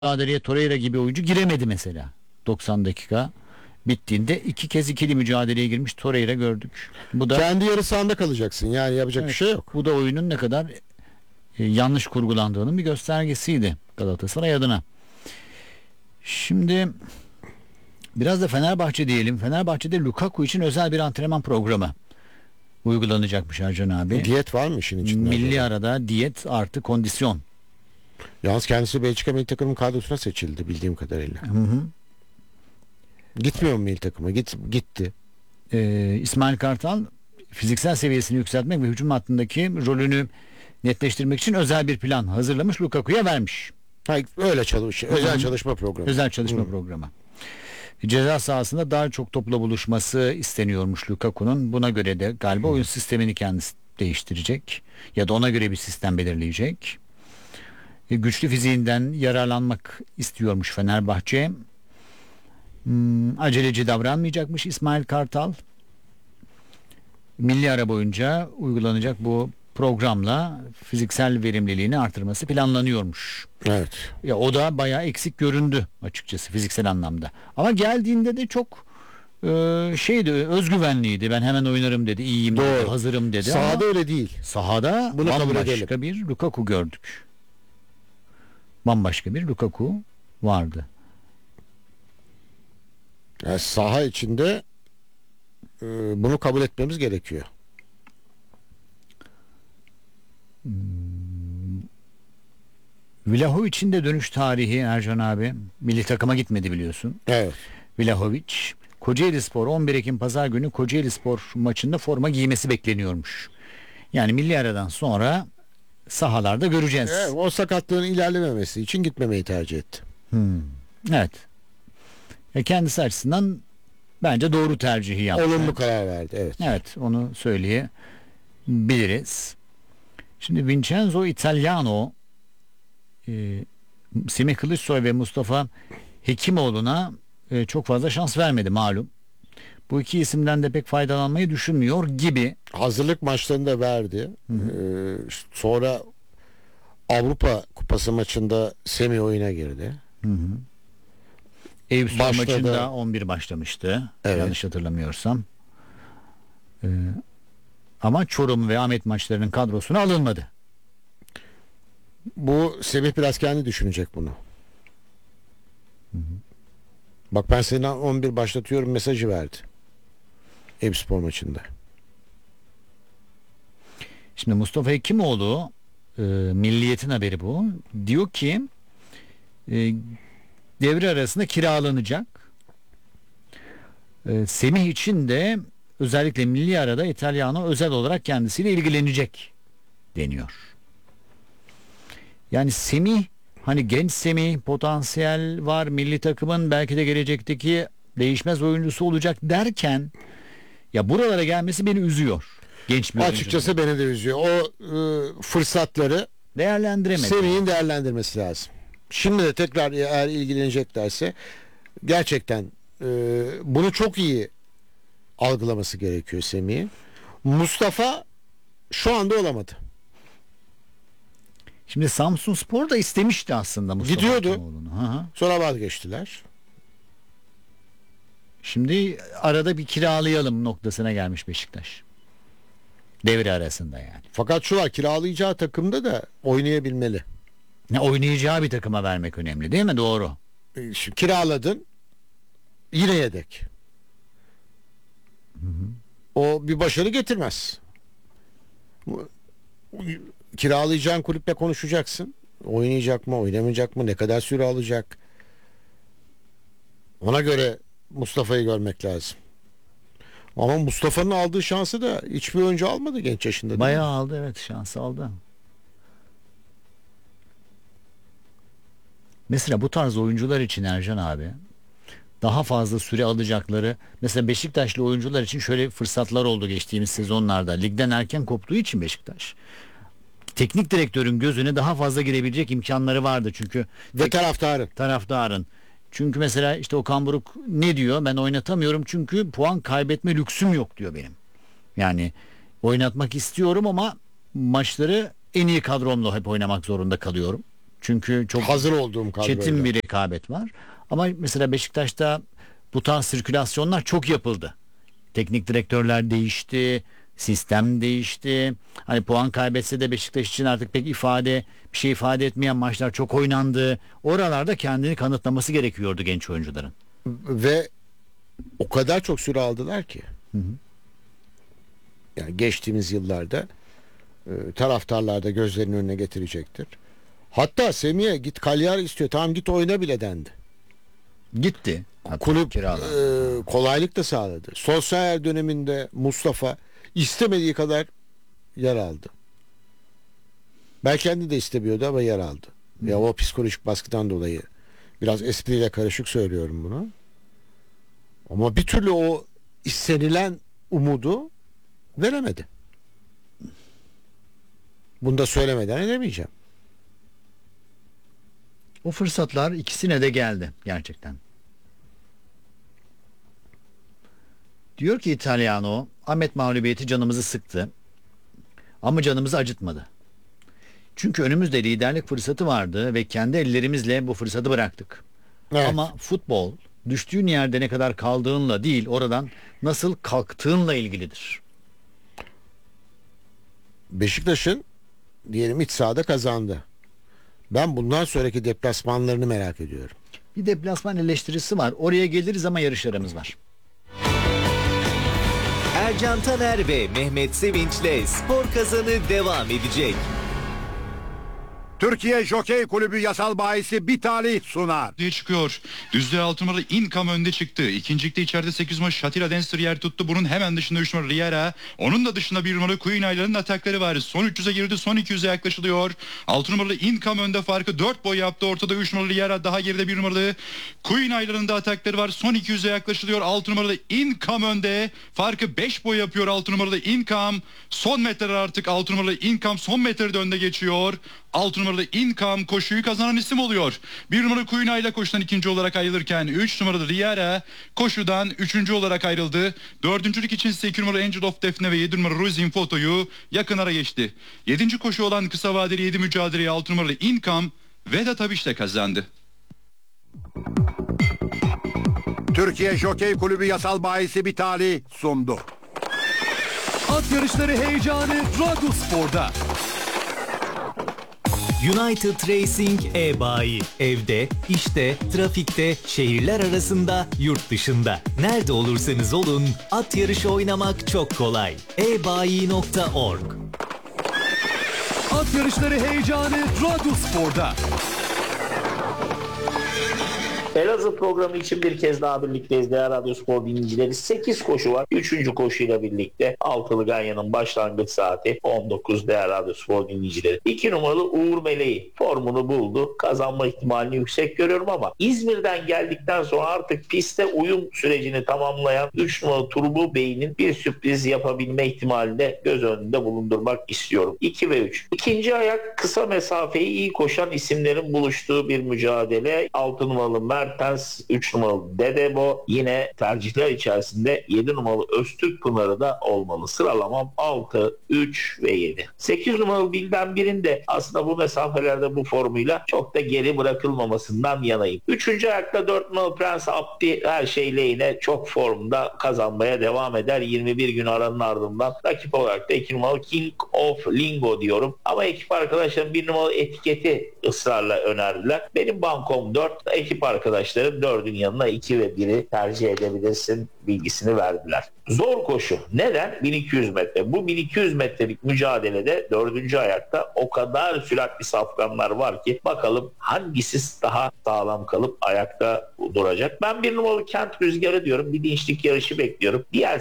mücadeleye Torreira gibi oyuncu giremedi mesela. 90 dakika bittiğinde 2 kez ikili mücadeleye girmiş Torreira gördük. Bu da Kendi yarı sahanda kalacaksın. Yani yapacak bir evet, şey yok. bu da oyunun ne kadar yanlış kurgulandığının bir göstergesiydi Galatasaray adına. Şimdi biraz da Fenerbahçe diyelim. Fenerbahçe'de Lukaku için özel bir antrenman programı uygulanacakmış Ercan abi. Diyet var mı işin içinde? Milli acaba? arada diyet artı kondisyon. Yalnız kendisi Belçika milli takımın kadrosuna seçildi bildiğim kadarıyla. Hı hı. Gitmiyor mu milli takıma? Gitti. İsmail Kartal fiziksel seviyesini yükseltmek ve hücum hattındaki rolünü netleştirmek için özel bir plan hazırlamış, Lukaku'ya vermiş. Hayır, öyle özel çalışma programı. Özel çalışma programı. Ceza sahasında daha çok topla buluşması isteniyormuş Lukaku'nun. Buna göre de galiba oyun sistemini kendisi değiştirecek ya da ona göre bir sistem belirleyecek. Güçlü fiziğinden yararlanmak istiyormuş Fenerbahçe. Aceleci davranmayacakmış İsmail Kartal. Milli ara boyunca uygulanacak bu programla fiziksel verimliliğini artırması planlanıyormuş. Evet. Ya o da bayağı eksik göründü açıkçası fiziksel anlamda. Ama geldiğinde de çok şeydi, özgüvenliydi. Ben hemen oynarım dedi. İyiyim dedi, Doğru. hazırım dedi. Sahada Ama öyle değil. sahada Bunu kabul bambaşka edelim. bir Lukaku gördük. Bambaşka bir Lukaku vardı. Yani saha içinde bunu kabul etmemiz gerekiyor. Vlahovic'in de dönüş tarihi Ercan abi. Milli takıma gitmedi biliyorsun. Evet. Vlahovic. Kocaelispor 11 Ekim Pazar günü Kocaelispor maçında forma giymesi bekleniyormuş. Yani milli aradan sonra sahalarda göreceğiz. Evet, o sakatlığın ilerlememesi için gitmemeyi tercih etti. Evet. Kendisi açısından bence doğru tercihi yaptı. Olumlu karar verdi. Evet. Evet, onu söyleyebiliriz. Şimdi Vincenzo Italiano, Semih Kılıçsoy ve Mustafa Hekimoğlu'na çok fazla şans vermedi malum. Bu iki isimden de pek faydalanmayı düşünmüyor gibi. Hazırlık maçlarında verdi. Sonra Avrupa Kupası maçında Semih oyuna girdi. Eyüpspor Başladı. maçında 11 başlamıştı. Evet. Yanlış hatırlamıyorsam. Ama Çorum ve Ahmet maçlarının kadrosuna alınmadı. Bu Semih biraz kendi düşünecek bunu. Bak ben seni 11 başlatıyorum mesajı verdi. Eyüpspor maçında. Şimdi Mustafa Hekimoğlu, Milliyet'in haberi bu. Diyor ki devre arasında kiralanacak. Semih için de özellikle milli arada İtalyano özel olarak kendisiyle ilgilenecek deniyor. Yani Semih, hani genç Semih, potansiyel var, milli takımın belki de gelecekteki değişmez oyuncusu olacak derken ya buralara gelmesi beni üzüyor. Genç bir oyuncu. Açıkçası beni de üzüyor. O değerlendiremedi. Değerlendiremedi. Semih'in değerlendirmesi lazım. Şimdi de tekrar eğer ilgileneceklerse gerçekten bunu çok iyi algılaması gerekiyor Semih'in. Mustafa şu anda olamadı. Şimdi Samsunspor da istemişti aslında Mustafa Gidiyordu. Hekimoğlu'nu. Hı hı. Sonra vazgeçtiler. Şimdi arada bir kiralayalım noktasına gelmiş Beşiktaş. Devre arasında yani. Fakat şu var, kiralayacağı takımda da oynayabilmeli. Ne oynayacağı bir takıma vermek önemli değil mi? Doğru. Şimdi kiraladın yine yedek. O bir başarı getirmez. Kiralayacağın kulüple konuşacaksın. Oynayacak mı, oynamayacak mı, ne kadar süre alacak. Ona göre Mustafa'yı görmek lazım. Ama Mustafa'nın aldığı şansı da hiçbir oyuncu almadı genç yaşında. değil mi? Bayağı aldı, evet, şans aldı. Mesela bu tarz oyuncular için Ercan abi daha fazla süre alacakları, mesela Beşiktaşlı oyuncular için şöyle fırsatlar oldu geçtiğimiz sezonlarda. Ligden erken koptuğu için Beşiktaş, teknik direktörün gözüne daha fazla girebilecek imkanları vardı çünkü Ve taraftarın. Çünkü mesela işte Okan Buruk ne diyor? Ben oynatamıyorum çünkü puan kaybetme lüksüm yok diyor benim. Yani oynatmak istiyorum ama maçları en iyi kadromla hep oynamak zorunda kalıyorum. Çünkü çok Hazır olduğum kadroyla. çetin bir rekabet var. Ama mesela Beşiktaş'ta bu tarz sirkülasyonlar çok yapıldı. Teknik direktörler değişti, sistem değişti. Hani puan kaybetse de Beşiktaş için artık pek bir şey ifade etmeyen maçlar çok oynandı. Oralarda kendini kanıtlaması gerekiyordu genç oyuncuların. Ve o kadar çok süre aldılar ki. Yani geçtiğimiz yıllarda taraftarlar da gözlerinin önüne getirecektir. Hatta Semih'e git Cagliari istiyor. Tamam git oyna bile dendi. Gitti. Kulüp kiralandı. kolaylık da sağladı. Solskjaer döneminde Mustafa istemediği kadar yer aldı. Belki kendi de istemiyordu ama yer aldı. Ya o psikolojik baskıdan dolayı biraz espriyle karışık söylüyorum bunu. Ama bir türlü o istenilen umudu veremedi. Bunu da söylemeden edemeyeceğim. O fırsatlar ikisine de geldi gerçekten. Diyor ki İtalyano, Ahmet mağlubiyeti canımızı sıktı ama canımızı acıtmadı. Çünkü önümüzde liderlik fırsatı vardı ve kendi ellerimizle bu fırsatı bıraktık. Evet. Ama futbol düştüğün yerde ne kadar kaldığınla değil, oradan nasıl kalktığınla ilgilidir. Beşiktaş'ın diyelim iç sahada kazandı. Ben bundan sonraki deplasmanlarını merak ediyorum. Bir deplasman eleştirisi var. Oraya geliriz ama yarışlarımız var. Ercan Taner ve Mehmet Sevinç'le Spor Kazanı devam edecek. Türkiye Jokey Kulübü yasal bahisi bir talih sunar. diye çıkıyor. Düzlüğe 6 numaralı Income önde çıktı. İkincilikte içeride 8 numaralı Şatila Denster yer tuttu. Bunun hemen dışında 3 numaralı Riera. Onun da dışında 1 numaralı Queen Aylar'ın atakları var. Son 300'e girdi. Son 200'e yaklaşılıyor. 6 numaralı Income önde, farkı 4 boy yaptı. Ortada 3 numaralı Riera. Daha geride 1 numaralı Queen Aylar'ın da atakları var. Son 200'e yaklaşılıyor. 6 numaralı Income önde. Farkı 5 boy yapıyor 6 numaralı Income. Son metreler artık 6 numaralı Income son metrede önde geçiyor. 6 numaralı Income koşuyu kazanan isim oluyor. 1 numaralı Queen Ayla koşudan ikinci olarak ayrılırken 3 numaralı Riera koşudan 3. olarak ayrıldı. 4. için ise 2 numaralı Angel of Defne ve 7 numaralı Ruizin Foto'yu yakın ara geçti. 7. koşu olan kısa vadeli 7 mücadeleyi 6 numaralı Income Vedat Abiş'le kazandı. Türkiye Jokey Kulübü yasal bahisi bir talih sundu. At yarışları heyecanı Radyospor'da. United Racing e-bayi. Evde, işte, trafikte, şehirler arasında, yurt dışında. Nerede olursanız olun, at yarışı oynamak çok kolay. ebayi.org. At yarışları heyecanı Radyospor'da. Elazığ programı için bir kez daha birlikteyiz değerli Radyospor dinleyicileri. 8 koşu var. 3. koşuyla birlikte Altılı Ganyan'ın başlangıç saati 19 değerli Radyospor dinleyicileri. 2 numaralı Uğur Meleği formunu buldu. Kazanma ihtimalini yüksek görüyorum ama İzmir'den geldikten sonra artık piste uyum sürecini tamamlayan 3 numaralı Turbu Bey'in bir sürpriz yapabilme ihtimalini de göz önünde bulundurmak istiyorum. 2 ve 3. İkinci ayak kısa mesafeyi iyi koşan isimlerin buluştuğu bir mücadele. 6 numaralı Mertens, 3 numaralı Dedebo, yine tercihler içerisinde 7 numaralı Öztürk Pınarı da olmalı. Sıralamam 6, 3 ve 7. 8 numaralı Bilden Bir'in de aslında bu mesafelerde bu formuyla çok da geri bırakılmamasından yanayım. 3. ayakta 4 numaralı Prens Abdi her şeyle yine çok formda kazanmaya devam eder. 21 gün aranın ardından rakip olarak da 2 numaralı King of Lingo diyorum. Ama ekip arkadaşlarım 1 numaralı Etiketi ısrarla önerdiler. Benim bankom 4, ekip arkadaşlarım 4'ün yanına 2 ve 1'i tercih edebilirsin bilgisini verdiler. Zor koşu. Neden? 1200 metre. Bu 1200 metrelik mücadelede 4. ayakta o kadar süratli safkanlar var ki bakalım hangisi daha sağlam kalıp ayakta duracak. Ben 1 numaralı Kent Rüzgarı diyorum. Bir dinçlik yarışı bekliyorum. Diğer